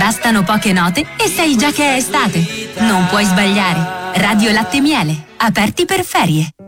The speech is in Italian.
Bastano poche note e sai già che è estate. Non puoi sbagliare. Radio Latte Miele. Aperti per ferie.